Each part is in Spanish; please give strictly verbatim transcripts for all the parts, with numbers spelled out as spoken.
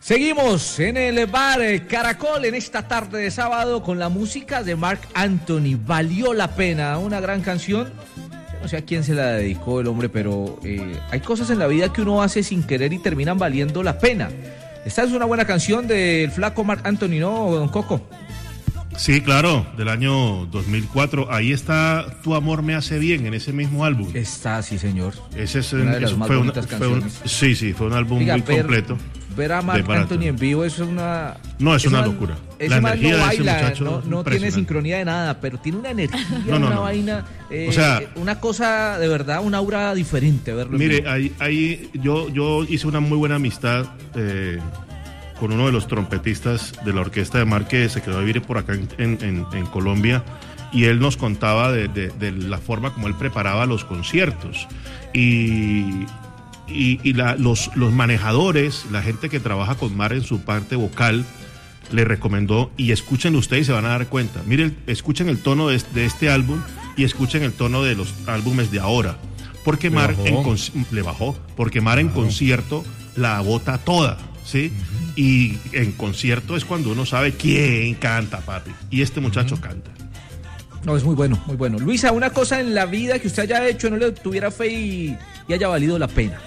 Seguimos en el bar Caracol en esta tarde de sábado con la música de Marc Anthony. Valió la pena, una gran canción. Yo no sé a quién se la dedicó el hombre, pero eh, hay cosas en la vida que uno hace sin querer y terminan valiendo la pena. Esta es una buena canción del flaco Marc Anthony, ¿no, don Coco? Sí, claro, del año dos mil cuatro. Ahí está Tu amor me hace bien, en ese mismo álbum. Está, sí, señor. Ese es una de las más fue bonitas una, canciones. Fue un, sí, sí, fue un álbum Oiga, muy ver, completo. Ver a Marc Anthony en vivo, eso es una... No, es una man, locura. Ese la man energía no baila, de ese muchacho no, no tiene sincronía de nada, pero tiene una energía, no, no, una no. vaina, eh, o sea, una cosa de verdad, una aura diferente verlo. Mire, ahí, ahí yo, yo hice una muy buena amistad eh, con uno de los trompetistas de la orquesta de Marc, que se quedó a vivir por acá en, en, en Colombia, y él nos contaba de, de, de la forma como él preparaba los conciertos. Y... Y, y la, los, los manejadores, la gente que trabaja con Marc en su parte vocal, le recomendó, y escuchen ustedes y se van a dar cuenta. Miren, escuchen el tono de, de este álbum y escuchen el tono de los álbumes de ahora. Porque Marc en, le bajó, porque Marc en concierto la bota toda, ¿sí? Uh-huh. Y en concierto es cuando uno sabe quién canta, papi. Y este muchacho uh-huh. canta. No, es muy bueno, muy bueno. Luisa, una cosa en la vida que usted haya hecho, no le tuviera fe y, y haya valido la pena.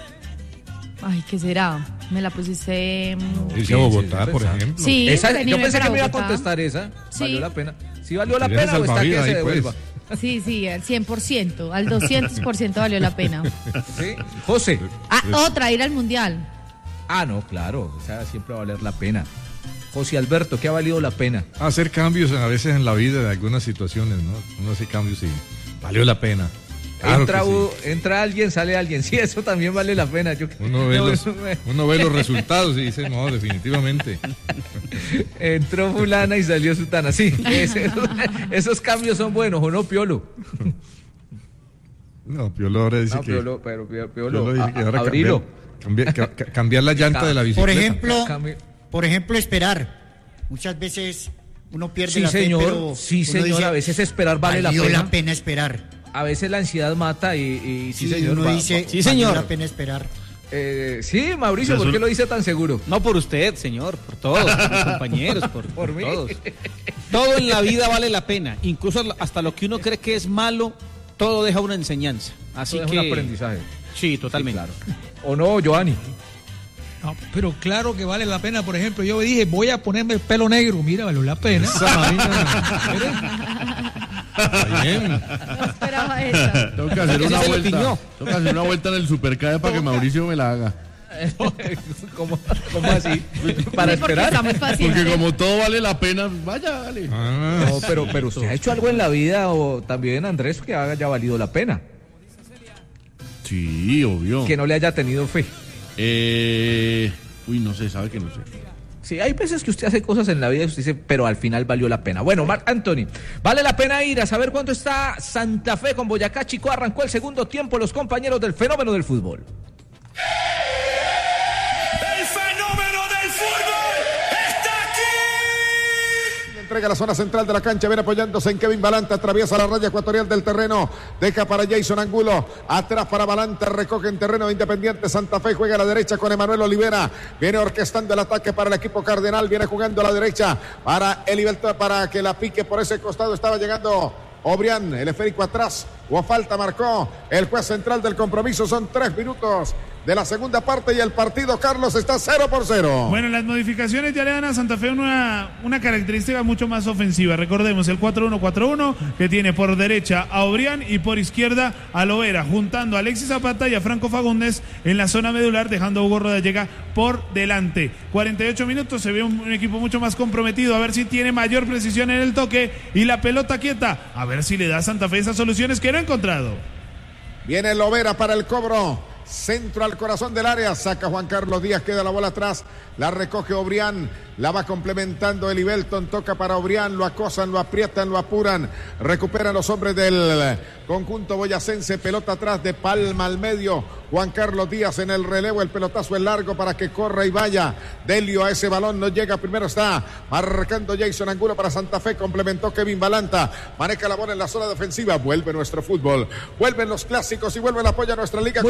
Ay, ¿qué será? Me la pusiste... Irse a Bogotá, por ejemplo. Sí, esa, yo pensé que me iba a contestar esa. Sí. Valió la pena. ¿Sí valió la pena o está que se devuelva? Pues. Sí, sí, al cien por ciento, al doscientos por ciento valió la pena. Sí, José. Ah, otra, ir al Mundial. Ah, no, claro, o sea, siempre va a valer la pena. José Alberto, ¿qué ha valido la pena? Hacer cambios a veces en la vida de algunas situaciones, ¿no? Uno hace cambios y valió la pena. Claro entra, sí. entra alguien, sale alguien. Sí, eso también vale la pena. Yo, uno, ve no, los, me... uno ve los resultados y dice, no, definitivamente. Entró fulana y salió sutana. Sí, ese, esos, esos cambios son buenos, ¿o no, Piolo? No, Piolo ahora dice no, que... Piolo, pero Piolo, Piolo dice que ahora abrilo. Cambiar, cambiar, cambiar la llanta de la bicicleta. Por ejemplo, por ejemplo, esperar. Muchas veces uno pierde sí, la señor, fe, pero sí, señor, dice, a veces esperar vale la pena. Valió la pena esperar. A veces la ansiedad mata y, y sí, sí, señor. Uno va, dice, va, sí, señor. Vale la pena esperar. Eh, sí, Mauricio, ¿por qué lo dice tan seguro? No por usted, señor, por todos, por mis compañeros, por, por, por todos. Todo en la vida vale la pena, incluso hasta lo que uno cree que es malo, todo deja una enseñanza. Así todo que es un aprendizaje. Sí, totalmente. Sí, claro. ¿O no, Giovanni? No, pero claro que vale la pena. Por ejemplo, yo dije, voy a ponerme el pelo negro. Mira, valió la pena. Bien. No esperaba eso. Tengo que hacer una vuelta. Tengo que hacer una vuelta en el Supercae para que Mauricio me la haga. ¿Cómo, cómo así? Para sí, porque esperar. Porque como todo vale la pena, vaya, dale. Ah, no, pero, pero usted ha hecho algo en la vida, o también, Andrés, que haya valido la pena. Sí, obvio. Que no le haya tenido fe. Eh, uy, no sé, sabe que no sé. Sí, hay veces que usted hace cosas en la vida y usted dice, pero al final valió la pena. Bueno, Marc Anthony, vale la pena ir a saber cuánto está Santa Fe con Boyacá Chico. Arrancó el segundo tiempo los compañeros del fenómeno del fútbol. ¡El fenómeno del fútbol está aquí! Entrega la zona central de la cancha, viene apoyándose en Kevin Balanta, atraviesa la raya ecuatorial del terreno, deja para Jason Angulo, atrás para Balanta, recoge en terreno de Independiente Santa Fe, juega a la derecha con Emanuel Olivera, viene orquestando el ataque para el equipo cardenal, viene jugando a la derecha para Eliberto, para que la pique por ese costado, estaba llegando Obrián, el esférico atrás, o falta marcó el juez central del compromiso, son tres minutos de la segunda parte y el partido, Carlos, está cero por cero. Bueno, las modificaciones ya le dan a Santa Fe una, una característica mucho más ofensiva. Recordemos el cuatro uno cuatro uno que tiene por derecha a Obrián y por izquierda a Lovera, juntando a Alexis Zapata y a Franco Fagundes en la zona medular, dejando a Hugo Rodallega por delante. cuarenta y ocho minutos, se ve un, un equipo mucho más comprometido, a ver si tiene mayor precisión en el toque y la pelota quieta, a ver si le da a Santa Fe esas soluciones que no ha encontrado. Viene Lovera para el cobro. Centro al corazón del área, saca Juan Carlos Díaz, queda la bola atrás, la recoge Obrián, la va complementando Eli Belton, toca para Obrián, lo acosan, lo aprietan, lo apuran, recuperan los hombres del conjunto boyacense, pelota atrás de Palma al medio, Juan Carlos Díaz en el relevo, el pelotazo es largo para que corra y vaya, Delio a ese balón, no llega, primero está marcando Jason Angulo para Santa Fe, complementó Kevin Balanta, maneja la bola en la zona defensiva, vuelve nuestro fútbol, vuelven los clásicos y vuelve el apoyo a nuestra liga. Muy bien, está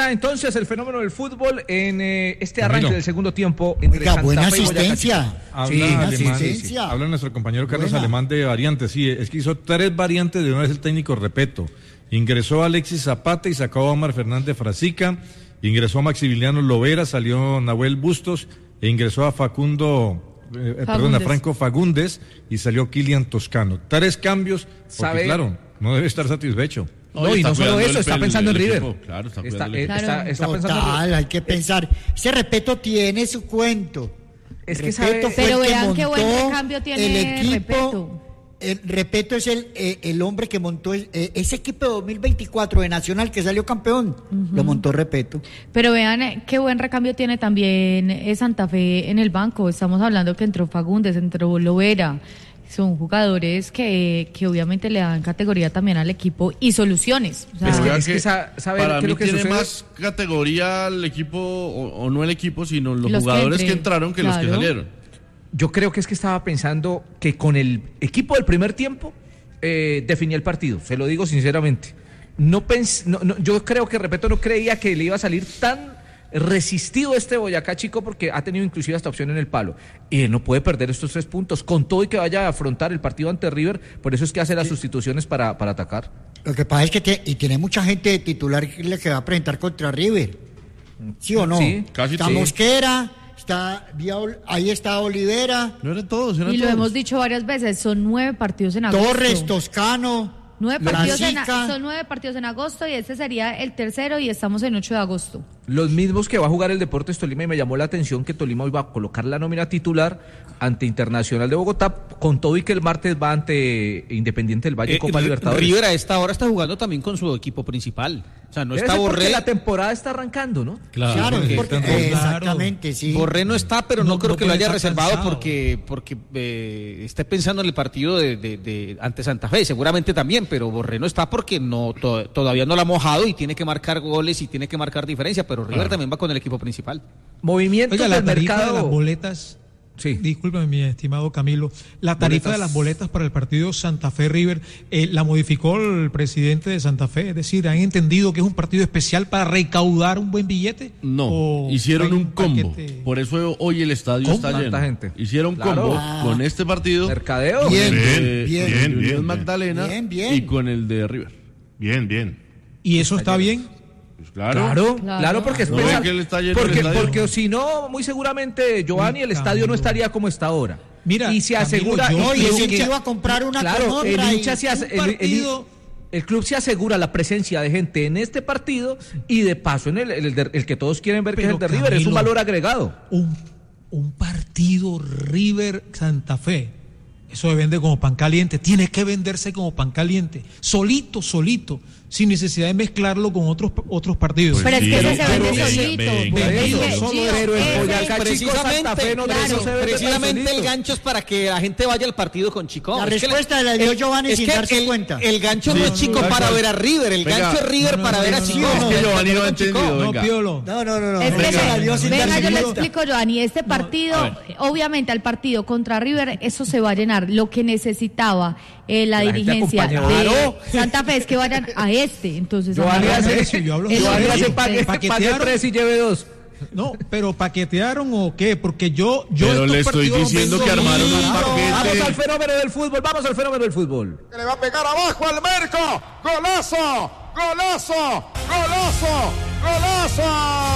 está entonces el fenómeno del fútbol en eh, este arranque Camilo. del segundo tiempo entre Oiga, Santa buena Fe y Boyacá asistencia. Chico. Habla, Sí, Alemán, sí, sí, sí. asistencia. habla nuestro compañero Carlos Buena. Alemán de variantes. Sí, es que hizo tres variantes de una vez el técnico Repeto. Ingresó a Alexis Zapata y sacó a Omar Fernández Frasica. Ingresó a Maximiliano Lovera, salió Nahuel Bustos e ingresó a Facundo, eh, eh, perdón, a Franco Fagundes y salió Kilian Toscano. Tres cambios, porque ¿Sabe? claro, no debe estar satisfecho. No, y está no solo cuidando eso, el- está el- pensando en el River. equipo, claro, está Está, cuidando el eh, equipo. está- está pensando en Total, River. hay que pensar. Ese Repeto tiene su cuento. Es que Repeto sabe- fue Pero el que vean qué buen montó recambio tiene el equipo. Repeto. El Repeto es el, eh, el hombre que montó el- eh, ese equipo de dos mil veinticuatro de Nacional que salió campeón. Lo montó Repeto. Pero vean eh, qué buen recambio tiene también eh, Santa Fe en el banco. Estamos hablando que entró Fagundes, entró Lovera. Son jugadores que, que obviamente le dan categoría también al equipo y soluciones. O sea, Es que- Oiga es que que sa- ¿sabe para qué es mí lo que tiene sucede? más categoría el equipo, o, o no el equipo, sino los, Los que jugadores que, entren, entraron que los que claro. salieron. Yo creo que es que estaba pensando que con el equipo del primer tiempo eh, definía el partido, se lo digo sinceramente. No pens no, no, yo creo que, repito, no creía que le iba a salir tan resistido este Boyacá Chico porque ha tenido inclusive hasta opción en el palo. Y él no puede perder estos tres puntos, con todo y que vaya a afrontar el partido ante River, por eso es que hace las sustituciones para, para atacar. Lo que pasa es que te- y tiene mucha gente de titular que le que va a presentar contra River. ¿Sí o no? Sí, casi está sí. Mosquera, está Vía- ahí está Olivera, No eran todos, eran y lo todos. hemos dicho varias veces, son nueve partidos en agosto. Torres, Toscano, Nueve partidos en, Brasica. son nueve partidos en agosto y este sería el tercero y estamos en ocho de agosto. Los mismos que va a jugar el Deportes Tolima, y me llamó la atención que Tolima hoy va a colocar la nómina titular ante Internacional de Bogotá, con todo y que el martes va ante Independiente del Valle Eh, Copa Ri- Libertadores. River a esta hora está jugando también con su equipo principal. O sea, no Debe está ser porque Borré. la temporada está arrancando, ¿no? Claro, porque porque- están- eh, Claro. exactamente, sí. Borré no está, pero no, No- creo no que lo puede haya estar reservado cansado. porque porque eh, esté pensando en el partido de, de- de- ante Santa Fe, seguramente también, pero Borré no está porque no to- todavía no lo ha mojado y tiene que marcar goles y tiene que marcar diferencia, pero River también va con el equipo principal. Movimientos Oiga, la del tarifa de las mercado. boletas. Sí. Discúlpeme, mi estimado Camilo. La tarifa Boletas. de las boletas para el partido Santa Fe River eh, la modificó el presidente de Santa Fe. Es decir, ¿han entendido que es un partido especial para recaudar un buen billete? No, ¿O hicieron hay un combo. paquete? Por eso hoy el estadio ¿Cómo? está Tanta lleno. gente. Hicieron Claro. combo Ah. con este partido, Mercadeo. Bien, el bien, de bien, Unión bien, bien. Magdalena Bien, bien. y con el de River. Bien, bien. ¿Y eso está bien? Pues claro. Claro, Claro. claro, porque es ¿No ve pensar- que él está lleno el porque, estadio? porque si no, muy seguramente, Giovanni, el Uy, estadio no Camilo. estaría como está ahora. Mira, y se Camilo, asegura. yo No, y el- ese el- que iba a comprar una claro, con otra el y- hincha se hace- un el- el- partido- el club se asegura la presencia de gente en este partido y de paso en el, el, el- el que todos quieren ver, que es Pero, el de River, es un Camilo, valor agregado. Un, un partido River Santa Fe. Eso se vende como pan caliente. Tiene que venderse como pan caliente. Solito, solito. Sin necesidad de mezclarlo con otros, otros partidos. Pero es que Pero- ese se vende pero- solito. venga, Por venga. eso, Es que, solo Gio, pero el ese- Boyacá Chico Precisamente, Santa Fe no claro, eso se vende Precisamente solito. el gancho es para que la gente vaya al partido con Chico. La Es que respuesta la dio Giovanni es sin que darse el, cuenta. El gancho no Sí, es Chico tal para cual. ver a River, el Venga. gancho es River No, no, para no, ver a no, Chico. no, no, Es que Giovanni no ha Con Chico. entendido, No, venga. Piolo. No, no, no, no. Es que Venga, se la dio sin venga, darse yo le cuenta. explico, Giovanni, este partido, a ver. obviamente al partido contra River, eso se va a llenar. Lo que necesitaba eh, la, Que la gente dirigencia acompañe. de Claro. Santa Fe es que vayan a este. Entonces, Giovanni vamos a ver. hace, yo hablo El Giovanni otro- hace pague, pague paquetearon. tres y lleve dos. No, pero ¿paquetearon o qué? Porque yo... yo Pero estos le estoy partidos los diciendo vengo que armaron un viendo. paquete. Vamos al fenómeno del fútbol, vamos al fenómeno del fútbol. Que le va a pegar abajo al Merco. Golazo, golazo, golazo, golazo.